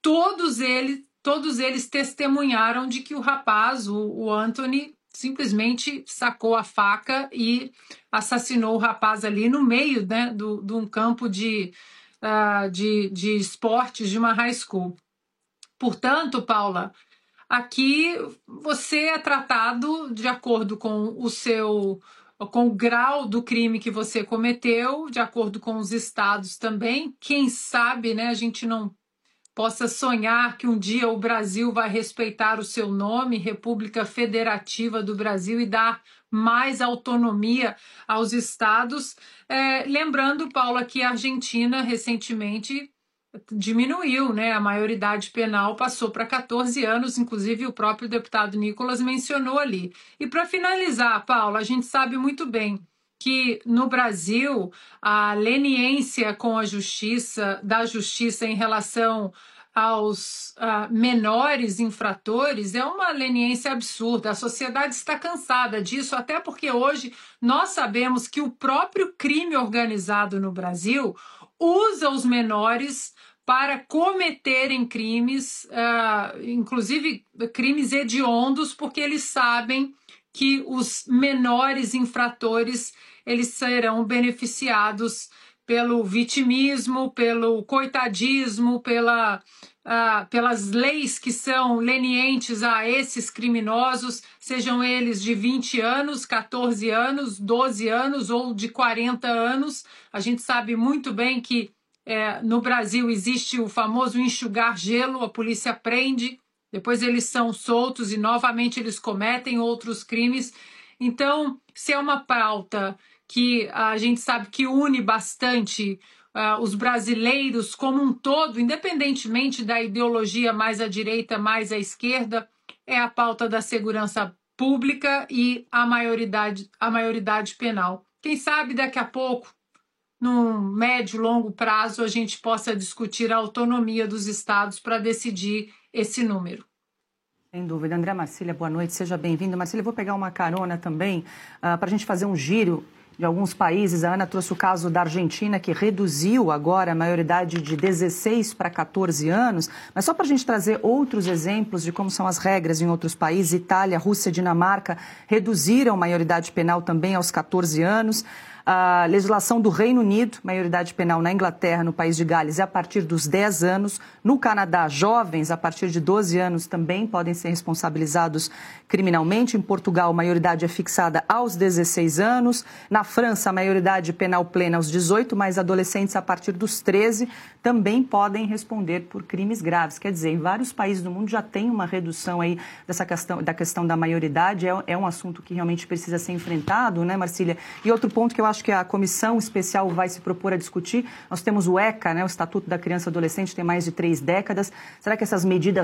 todos eles testemunharam de que o rapaz, o Anthony, simplesmente sacou a faca e assassinou o rapaz ali no meio, né, de um campo de esportes de uma high school. Portanto, Paula, aqui você é tratado de acordo com com o grau do crime que você cometeu, de acordo com os estados também. Quem sabe, né, a gente não possa sonhar que um dia o Brasil vai respeitar o seu nome, República Federativa do Brasil, e dar mais autonomia aos estados. Lembrando, Paula, que a Argentina recentemente diminuiu, né? A maioridade penal passou para 14 anos, inclusive o próprio deputado Nicolas mencionou ali. E para finalizar, Paula, a gente sabe muito bem que no Brasil a leniência com a justiça, da justiça em relação aos menores infratores é uma leniência absurda. A sociedade está cansada disso, até porque hoje nós sabemos que o próprio crime organizado no Brasil usa os menores para cometerem crimes, inclusive crimes hediondos, porque eles sabem que os menores infratores eles serão beneficiados pelo vitimismo, pelo coitadismo, pelas leis que são lenientes a esses criminosos, sejam eles de 20 anos, 14 anos, 12 anos ou de 40 anos. A gente sabe muito bem que no Brasil existe o famoso enxugar gelo, a polícia prende, depois eles são soltos e novamente eles cometem outros crimes. Então, se é uma pauta que a gente sabe que une bastante os brasileiros como um todo, independentemente da ideologia mais à direita, mais à esquerda, é a pauta da segurança pública e a maioridade penal. Quem sabe daqui a pouco, num médio e longo prazo, a gente possa discutir a autonomia dos estados para decidir esse número. Sem dúvida. André Marcília, boa noite, seja bem-vinda. Marcília, eu vou pegar uma carona também para a gente fazer um giro de alguns países. A Ana trouxe o caso da Argentina, que reduziu agora a maioridade de 16 para 14 anos. Mas só para a gente trazer outros exemplos de como são as regras em outros países, Itália, Rússia, Dinamarca reduziram a maioridade penal também aos 14 anos. A legislação do Reino Unido, maioridade penal na Inglaterra, no país de Gales, é a partir dos 10 anos. No Canadá, jovens a partir de 12 anos também podem ser responsabilizados criminalmente. Em Portugal, a maioridade é fixada aos 16 anos. Na França, a maioridade penal plena aos 18, mas adolescentes a partir dos 13 também podem responder por crimes graves. Quer dizer, em vários países do mundo já tem uma redução aí da questão da maioridade. É um assunto que realmente precisa ser enfrentado, né, Marcília? E outro ponto que eu acho que a comissão especial vai se propor a discutir, nós temos o ECA, né, o Estatuto da Criança e Adolescente, tem mais de 3 décadas. Será que essas medidas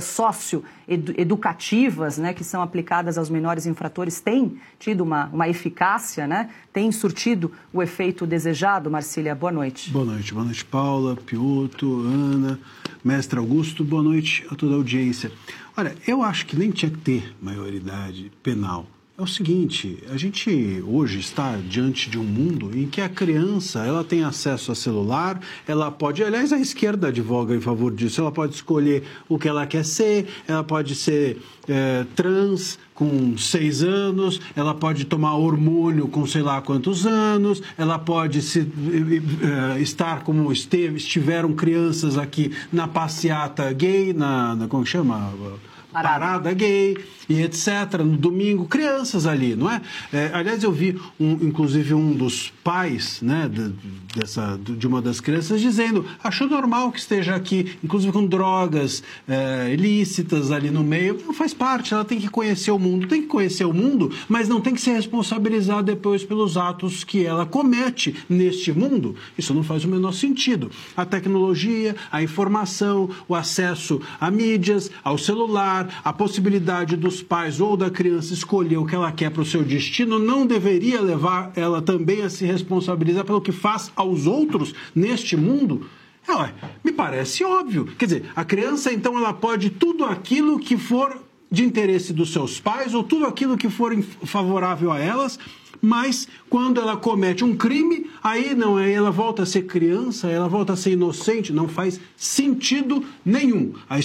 socioeducativas, né, que são aplicadas aos menores infratores, têm tido uma eficácia, né? Tem surtido o efeito desejado? Marcília, boa noite. Boa noite, Paula, Piotr, Ana, mestre Augusto, boa noite a toda a audiência. Olha, eu acho que nem tinha que ter maioridade penal. É o seguinte, a gente hoje está diante de um mundo em que a criança ela tem acesso a celular, ela pode, aliás, a esquerda advoga em favor disso, ela pode escolher o que ela quer ser, ela pode ser trans com 6 anos, ela pode tomar hormônio com sei lá quantos anos, ela pode estar como estiveram crianças aqui na passeata gay, como chama? Parada gay e etc. No domingo, crianças ali, não é? Aliás, eu vi, inclusive, um dos pais, né, de uma das crianças dizendo, achou normal que esteja aqui, inclusive com drogas ilícitas ali no meio. Não faz parte, ela tem que conhecer o mundo. Tem que conhecer o mundo, mas não tem que ser responsabilizada depois pelos atos que ela comete neste mundo. Isso não faz o menor sentido. A tecnologia, a informação, o acesso a mídias, ao celular, a possibilidade dos pais ou da criança escolher o que ela quer para o seu destino não deveria levar ela também a se responsabilizar pelo que faz aos outros neste mundo? Me parece óbvio. Quer dizer, a criança, então, ela pode tudo aquilo que for de interesse dos seus pais ou tudo aquilo que for favorável a elas, mas quando ela comete um crime, aí não, aí ela volta a ser criança, ela volta a ser inocente, não faz sentido nenhum.